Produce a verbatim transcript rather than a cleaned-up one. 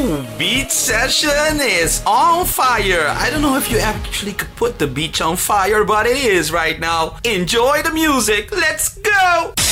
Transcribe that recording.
Ooh, beach session is on fire. I don't know if you actually could put the beach on fire, but it is right now. Enjoy the music. Let's go.